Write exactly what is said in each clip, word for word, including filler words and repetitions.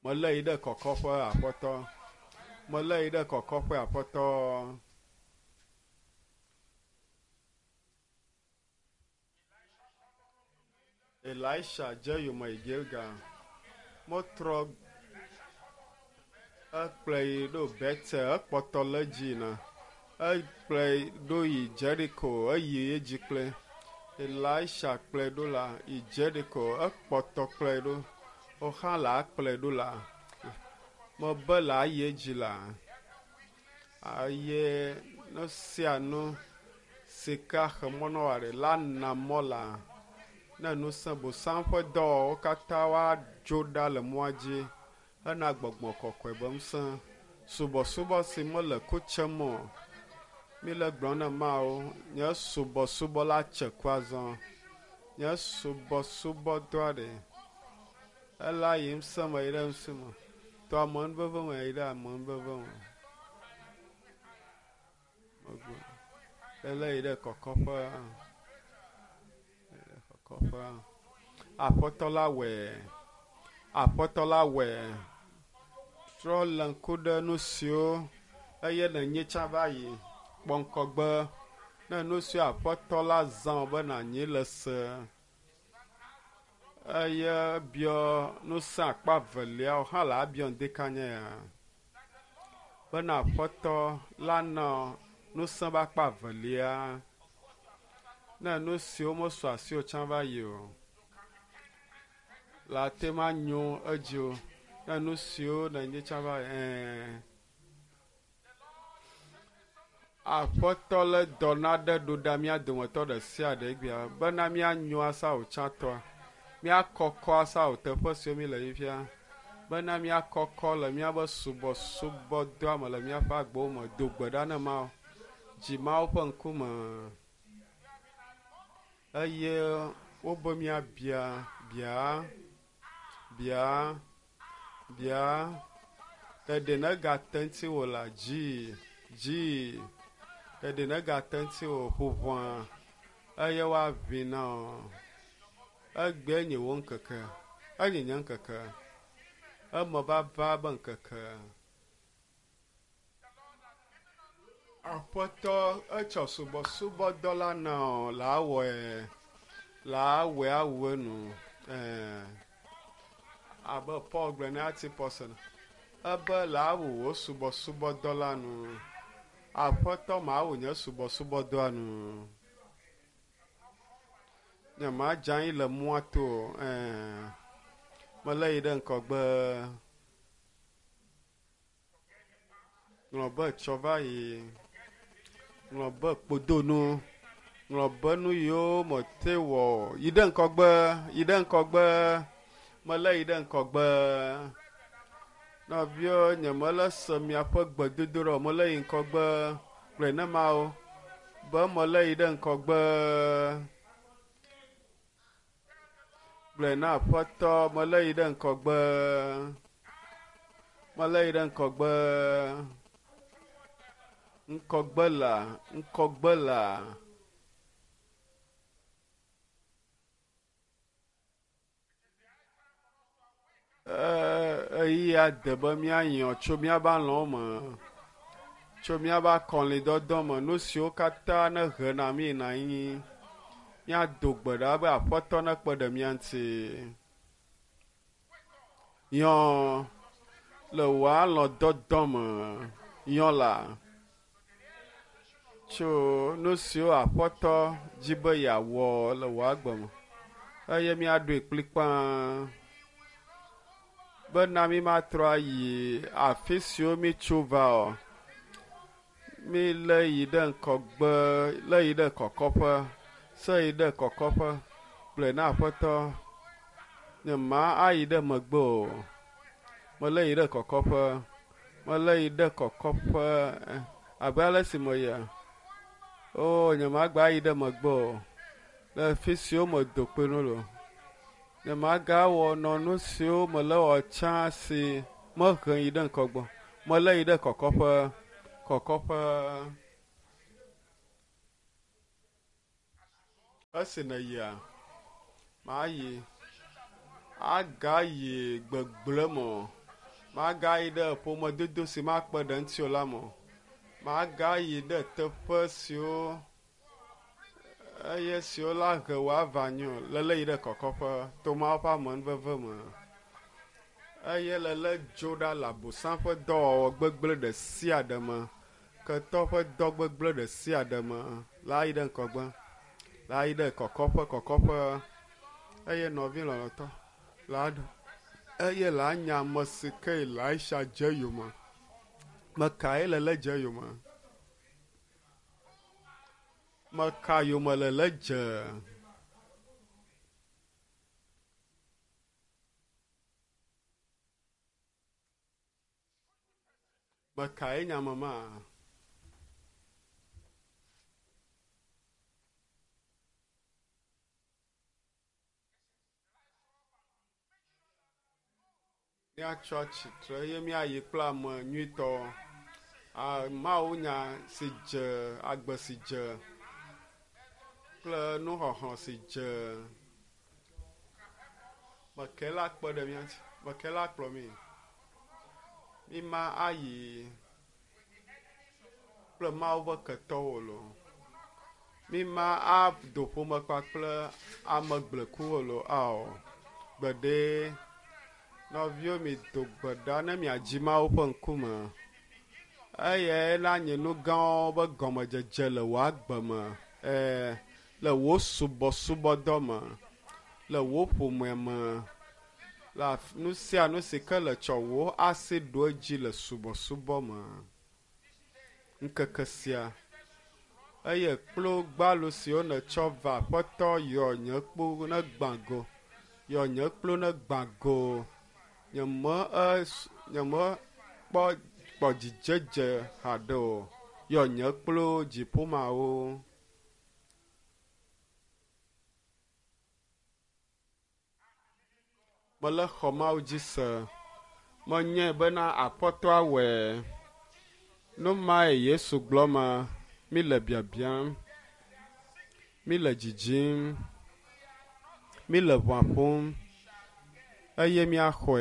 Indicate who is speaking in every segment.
Speaker 1: me lé yi ɖe kɔkɔƒe aƒetɔ me lé yi ɖe kɔkɔƒe aƒetɔ Elisha dze yome yi Gilgal motrɔ ekplɔe yi ɖo Betel ekpɔtɔ le dzi na ekplɔe ɖo yi Jericho eyi edzi kple Elisha kplɔe ɖo la yi Jericho ekpɔtɔ kplɔe ɖo woxa la kplɔe ɖo la mebe la ayi edzi la aye no sia no sika xemɔnɔ aɖe la na mɔ la ne nu se bosam ƒe dɔwɔwɔwo katã woadzo ɖa le mɔa dzi hena gbɔgbɔ kɔkɔe be ŋusẽ subɔsubɔ si mele kutsem o mi le gblɔm ne mawo nye subɔsubɔ la tse ku azɔ nye subɔsubɔ do aɖe ela yi ŋusẽ me yi ɖe ŋusẽ me tɔ ame nuveve me yi ɖe ame nuveve me ele yi ɖe kɔkɔƒe kɔkɔƒe aƒetɔ la wɔe aƒetɔ la wɔe trɔ le ŋku ɖe nu siwo eye ne nye tsa va yi kpɔ ŋkɔgbe ne nu siwo aƒetɔ la zã be na nyi le se eye biɔ nusẽ akpa veliawo hã le abiɔ ŋdekanye ya bena aƒetɔ la nɔ nusẽ be akpa velia ne nu siwo mesɔ asiwo tsã va yi o la te ma nyo edzi o ne nu siwo ne nye tsã va yi ɛɛ aƒetɔ le dɔ naɖe ɖo ɖa mía dometɔ ɖe sia ɖe gbea bena míanyo asa wò tsã tɔa míakɔkɔ asa wò teƒe siwo mi le fifia bena míakɔkɔ le míabe subɔsubɔdɔa me le míaƒe agbowo me do gbe ɖa ne mawo dzi mawo ƒe ŋkume eye wobe míabia bia bia bia ɖeɖe ne gate ŋuti wò la dzi dzi ɖeɖe ne gate ŋuti wò ƒoʋua eye woaʋĩ na o egbe nye wo ŋkeke enye nye ŋkeke eme vava be ŋkeke aƒetɔ etsɔ subɔsubɔdɔ la na o la awɔe la awɔe awɔe nu ɛɛ abe Paul gblɔ ne Atipɔs ebe la awu wo subɔsubɔdɔ la nu aƒetɔ ma awu nye subɔsubɔdɔa nu nye ma dze anyi le mɔa to ɛɛ mele yi ɖe ŋkɔgbe ŋlɔ be tsɔ va yi ŋlɔ be kpodonu ŋlɔ be nu yiwo mete wɔ yi ɖe ŋkɔgbe yi ɖe ŋkɔgbe mele yi ɖe ŋkɔgbe nɔviwo nye mele se miaƒe gbedodoɖa o mele yi ŋkɔgbe kple ne mawo be mele yi ɖe ŋkɔgbe gblɔe na aƒetɔ mele yi ɖe ŋkɔgbe mele yi ɖe ŋkɔgbe ŋkɔgbe la ŋkɔgbe la eyi ade be míanyɔ tso míabe alɔwo me tso míabe akɔlidɔdɔ me nu siwo katã ne hena mí yina anyi míado gbe ɖa be aƒetɔ nekpe ɖe mía ŋuti yɔ le wò alɔdɔdɔ me yɔ la tso nu siwo aƒetɔ dzi be yeawɔ le wò agbe me eye míaɖoe kplikpaa bena mi matrɔ ayi afi siwo mi tso va o mi le yi ɖe ŋkɔgbe le yi ɖe kɔkɔƒe se yi ɖe kɔkɔƒe kple na aƒetɔ nye ma ayi ɖe megbe o mele yi ɖe kɔkɔƒe mele yi ɖe kɔkɔƒe abe ale si me yia o nye ma gba ayi ɖe megbe o le fi siwo me do kpe no lo nye ma ga wɔ nɔ nu siwo mele wɔ tsã si mehe yi ɖe ŋkɔgbe mele yi ɖe kɔkɔƒe kɔkɔƒe esi ne yia ma yi aga yi gbegble me maga yi ɖe ƒomedodo si makpe ɖe ŋuti o la me maga yi ɖe teƒe siwo eye siwo la he wòava nyo lele yi ɖe kɔkɔƒe to mawo ƒe amenuveve me eye lele dzo ɖa le abosam ƒe dɔwɔwɔ gbegblẽ ɖe sia ɖe me ketɔ ƒe dɔ gbegblẽ ɖe sia ɖe me la yi ɖe ŋgɔgbe la yi ɖe kɔkɔƒe kɔkɔƒe eye nɔvi lɔlɔ̃tɔ la ɖe eye la nya ame si ke Elisha dze yome meka ye lele dze yome meka yome lele dze meka ye nya mema míatsɔ tsitre eye míayi kple ame nyuitɔ mawu nya si dze agbe si dze kple nuxɔxɔ si dze meke la kpe ɖe mía ŋuti meke la kplɔ mí míma ayi kple mawu ƒe ketɔwo lo míma ado ƒome kpakple ame gblekuwo lo ao gbeɖe nɔviwo mi do gbe ɖa ne miadzi mawo ƒe ŋkume eye na nye nu gãwo ƒe gɔmedzedze le wò agbe me ee le wò subɔsubɔdɔ me le wò ƒome me le nu sia nu si ke le tsɔ wò asi ɖo edzi le subɔsubɔ me ŋkeke sia eye kplo gbalo siwo netsɔ va aƒetɔ yɔ nye kpo ne gbã go yɔ nye kplo ne gbã go nyeme nyeme kpɔ kpɔ dzidzedze haɖe o yɔ nye kplo dziƒomawo mele xɔ mawo dzi se menye bena aƒetɔ awɔe nu ma ye Yesu gblɔ ma mi le biabiam mi le dzidzim mi le ʋua ƒom eye míaxɔe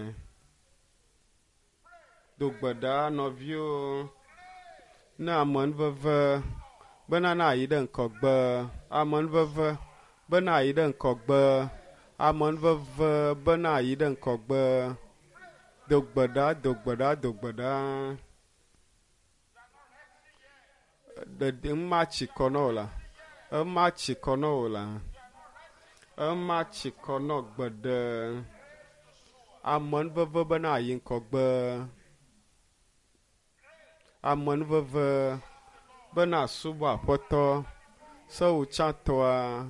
Speaker 1: do gbe ɖa nɔviwo ne amenuveve bena na yi ɖe ŋkɔgbe amenuveve bena yi ɖe ŋkɔgbe amenuveve bena yi ɖe ŋkɔgbe do gbe ɖa do gbe ɖa do gbe ɖa ɖeɖi ema tsi kɔ na o la ema tsi kɔ na o la ema tsi kɔ na gbe ɖe amenuveve bena yi ŋkɔgbe amenuveve bena subɔ aƒetɔ sewu tsãtɔa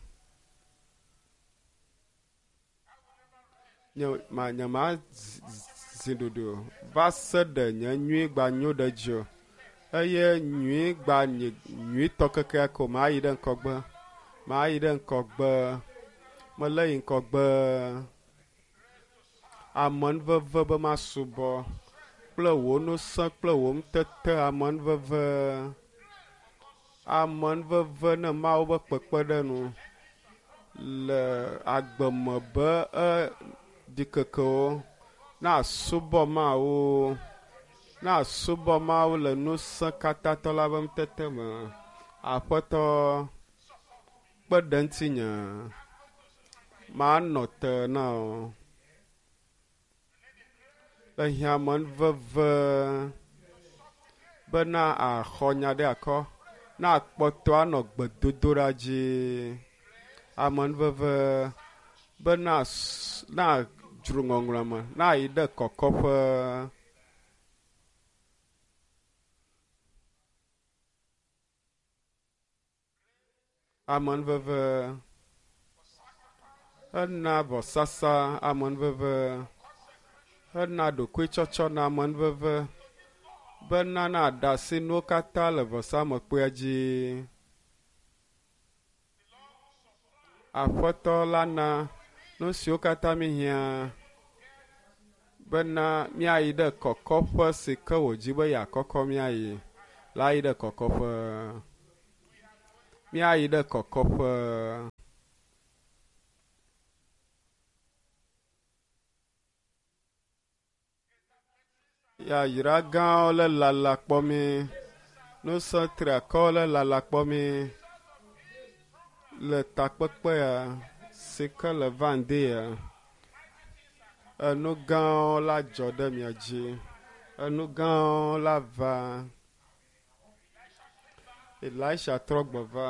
Speaker 1: nye ma nye ma zi ɖoɖo va se ɖe nye nyui gba nyo ɖe dzo eye nyui gba nyuitɔ keke ko ma yi ɖe ŋkɔgbe ma yi ɖe ŋkɔgbe mele yi ŋkɔgbe amenuveve be ma subɔ kple wò ŋusẽ kple wò ŋutete amenuveve amenuveve ne mawo be kpekpeɖeŋu le agbeme be e ɖikekewo na subɔ mawo na subɔ mawo le ŋusẽ katã tɔ la be ŋutete me aƒetɔ kpe ɖe ŋutinye manɔ te na o le hiã amenuveve bena axɔ nya ɖe akɔ na akpɔtɔ anɔ gbedodoɖa dzi amenuveve bena na dzroŋɔŋlɔ me na yi ɖe kɔkɔƒe amenuveve ena vɔsasa amenuveve ena ɖokuitsɔtsɔ na amenuveve bena na ɖe asi nuwo katã le vɔsamekpea dzi aƒetɔ la na nu siwo katã mi hiã bena míayi ɖe kɔkɔƒe si ke wòdzi be yeakɔkɔ míayi la yi ɖe kɔkɔƒe míayi ɖe kɔkɔƒe yayra gãwo le lala kpɔ mi nusẽ triakɔ le lala kpɔ mi le takpekpe ya si ke le vande ya enu gãwo la dzɔ ɖe mia dzi enu gãwo la va Elisha trɔ gbɔ va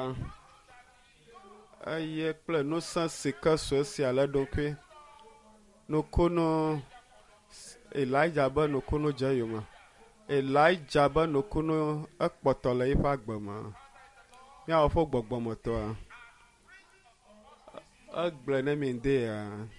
Speaker 1: eye kple nusẽ si ke sue sia le ɖokui nukunu Elijah be nukunu dze yome Elijah be nukunu ekpɔtɔ le yiƒe agbe me míawɔ ƒe gbɔgbɔmetɔa egblẽ ne mi ŋdɛ ya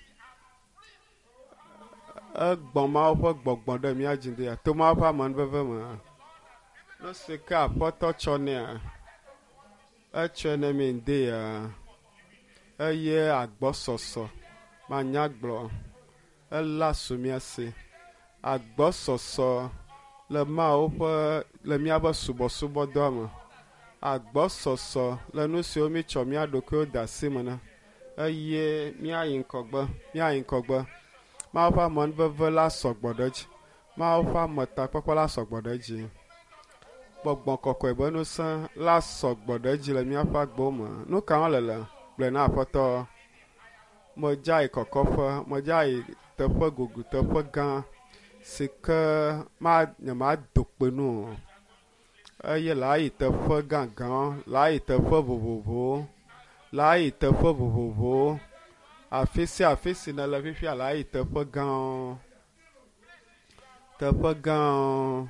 Speaker 1: egbɔ mawo ƒe gbɔgbɔ ɖe mía dzi ŋdɛ ya to mawo ƒe amenuveve me nu si ke aƒetɔ tsɔ nea etsɔe ne mi ŋdɛ ya eye agbɔsɔsɔ manyagblɔ ela su mía si agbɔsɔsɔ le mawo ƒe le míaƒe subɔsubɔdɔa me agbɔsɔsɔ le nu siwo mi tsɔ mía ɖokuiwo de asi me na eye míayi ŋkɔgbe míayi ŋkɔgbe mawo ƒe amenuveve la sɔgbɔ ɖe edzi mawo ƒe ametakpɔkpɔ la sɔgbɔ ɖe edzi gbɔgbɔ kɔkɔe be nusẽ la sɔgbɔ ɖe edzi le míaƒe agbewo me nu kawo le le gblɔe na aƒetɔ medza yi kɔkɔƒe medza yi teƒe gugu teƒe gã si ke ma nyemado kpe nu o eye le ayi teƒe gãgãwo le ayi teƒe vovovowo le ayi teƒe vovovowo afi sia afi si ne le fifia le ayi teƒe gãwo teƒe gãwo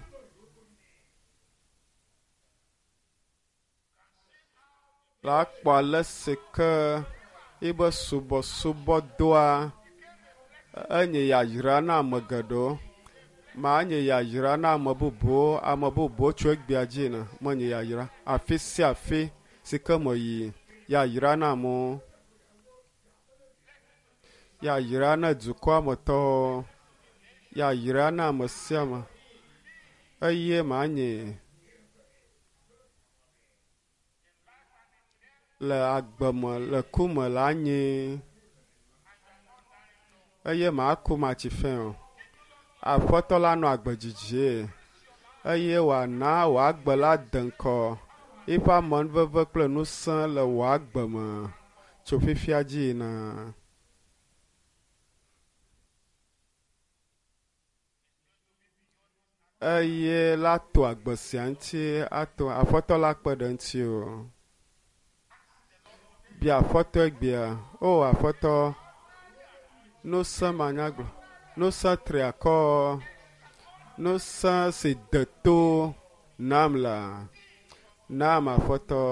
Speaker 1: la akpɔ ale si ke yibe subɔsubɔdoa enye yayra na ame geɖewo ma nye yayra na ame bubuwo ame bubuwo tso egbea dzi ne menye yayra afi sia afi si ke me yi yayra na amewo yayra na dukɔa me tɔwo yayra na ame sia ame eye ma nye le agbeme le kume le anyi eye ma ku matsi fɛ o aƒetɔ la nɔ agbe dzidzi eye wòana wò agbe la de ŋkɔ yiƒe amenuveve kple nusẽ le wò agbe me tso fifia dzi yina eye la to agbe sia ŋuti ato aƒetɔ la kpe ɖe ŋuti o bia aƒetɔ gbea o aƒetɔ nusẽ manyagblɔ nusẽ triakɔ nusẽ si de to nam la nam aƒetɔ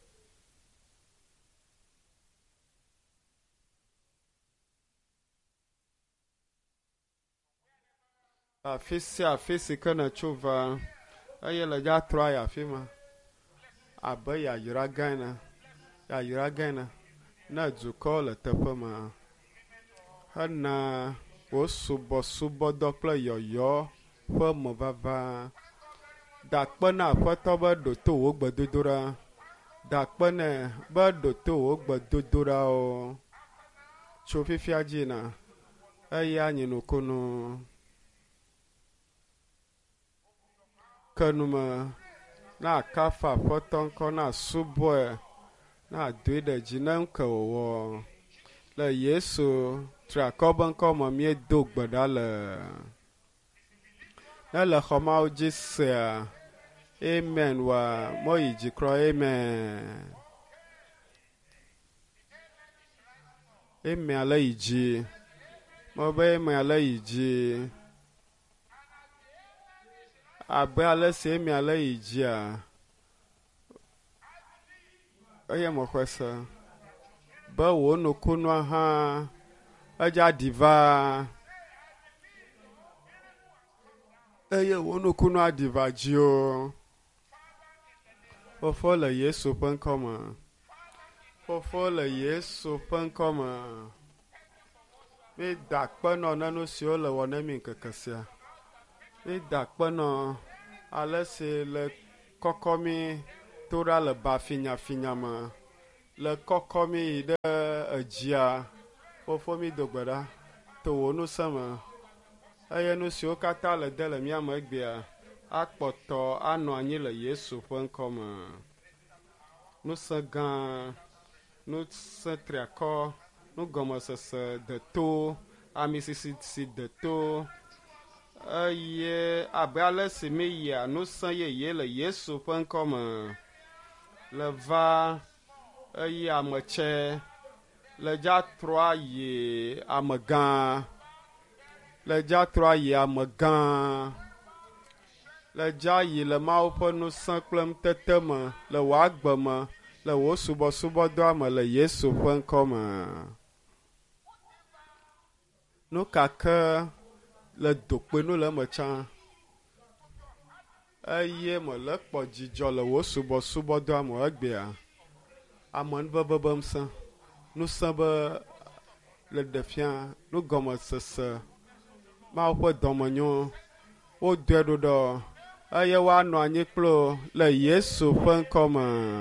Speaker 1: afi sia afi si ke nètso va eye le dza trɔ ayi afi ma abe yayra gã ene yayra gã ene ne dukɔwo le teƒe ma hena wò subɔsubɔdɔ kple yɔyɔ ƒe mevava dakpe na aƒetɔ be ɖo to wò gbedodoɖa dakpe nɛ be ɖo to wò gbedodoɖawo tso fifia dzi na eya nye nukunu ke nume na akafa aƒetɔ ŋkɔ na subɔe na doe ɖe dzi ne ŋke wòwɔ le Yesu triakɔ be ŋkɔ me míedo gbe ɖa le ne le xɔ mawo dzi sea amen wa meyi dzi krɔ amen amen ale yi dzi mebe amen ale yi dzi abe ale si amen ale yi dzia eye me xɔe se be wò nukunua hã edza ɖi va eye wò nukunua ɖi va dziwo fofo le Yesu ƒe ŋkɔ me fofo le Yesu ƒe ŋkɔ me mída kpenɔ ne nu siwo le wɔ ne mi ŋkeke sia mída kpenɔ ale si le kɔkɔ mi to ɖa le bafinyafinya me le kɔkɔ mi yi ɖe edzia fofo mi do gbe ɖa to wò nusẽ me eye nu siwo katã le de le mía megbea akpɔtɔ anɔ anyi le Yesu ƒe ŋkɔ me. Nusẽ gã, nusẽ triakɔ, nugɔmesese deto, amisisi deto, eye abe ale si mi yia nusẽ yeye le Yesu ƒe ŋkɔ me le va eye ame tse le dza trɔa yi ame gã le dza trɔa yi ame gã le dza yi le Mawu ƒe nusẽ kple nutete me le wò agbe me le wò subɔsubɔdɔa me le Yesu ƒe ŋkɔ me. Nu kake le dokpe nu le eme tsã eye mele kpɔ dzidzɔ le wò subɔsubɔdɔa me egbea ame nuveve be ŋusẽ nusẽ be le ɖefia nugɔmesese Mawu ƒe dɔmenyo wodoe ɖo ɖɔ eye woanɔ anyi kplo le Yesu ƒe ŋkɔ me.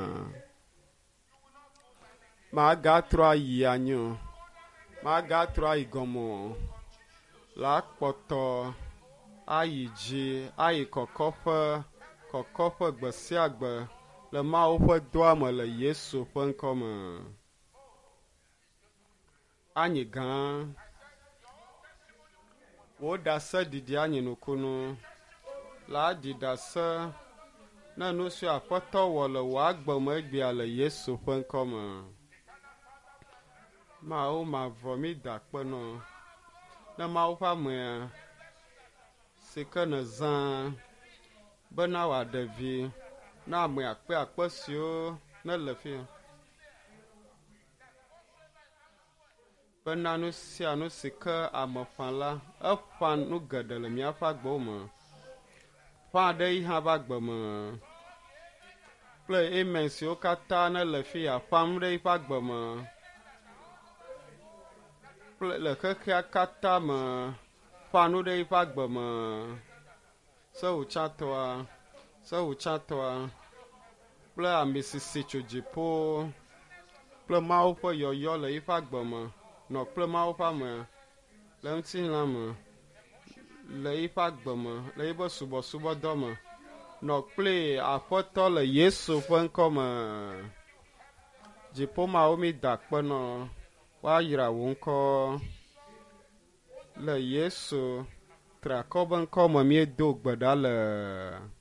Speaker 1: Magatrɔ ayi anyi o, magatrɔ ayi gɔme o, le akpɔtɔ ayi dzi ayi kɔkɔƒe kɔkɔƒe gbe sia gbe le Mawu ƒe doa me le Yesu ƒe ŋkɔ me. Anyi gã woɖase ɖiɖi anyi nukunu le aɖi ɖase ne nu si Aƒetɔ wɔ le wò agbe me egbea le Yesu ƒe ŋkɔ me. Mawu mavɔ mi da kpenɔ ne Mawu ƒe amea si ke ne zã bena wòaɖe vi na ame akpe akpe siwo ne le fi bena nu sia nu si ke ame ƒã la eƒã nu geɖe le míaƒe agbewo me ƒã ɖe yi hã ƒe agbe me kple amen siwo katã ne le fi ya ƒãm ɖe yi ƒe agbe me kple le xexea katã me ƒã nu ɖe yi ƒe agbe me. Sewutsãtɔa sewutsãtɔa kple amisisi tso dziƒo kple Mawu ƒe yɔyɔ le yi ƒe agbe me nɔ kple Mawu ƒe ame le ŋutilã me le yi ƒe agbe me le yi ƒe subɔsubɔdɔ me nɔ kple Aƒetɔ le Yesu ƒe ŋkɔ me. Dziƒo mawo mi da kpenɔ woayra wò ŋkɔ le Yesu triakɔ be ŋkɔ me miedo gbe ɖa le.